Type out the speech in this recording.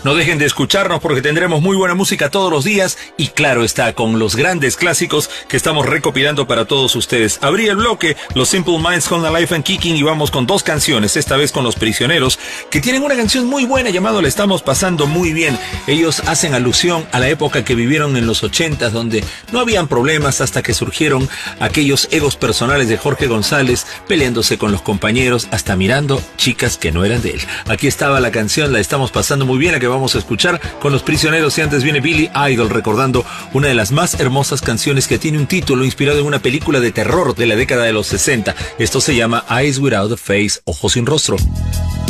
No dejen de escucharnos porque tendremos muy buena música todos los días y claro está, con los grandes clásicos que estamos recopilando para todos ustedes. Abrí el bloque, los Simple Minds con Alive and Kicking, y vamos con dos canciones, esta vez con Los Prisioneros, que tienen una canción muy buena llamada La Estamos Pasando Muy Bien. Ellos hacen alusión a la época que vivieron en los 80s, donde no habían problemas hasta que surgieron aquellos egos personales de Jorge González, peleándose con los compañeros, hasta mirando chicas que no eran de él. Aquí estaba la canción La Estamos Pasando Muy Bien, la que vamos a escuchar con Los Prisioneros, y antes viene Billy Idol recordando una de las más hermosas canciones que tiene un título inspirado en una película de terror de la década de los 60. Esto se llama Eyes Without a Face, Ojos sin Rostro.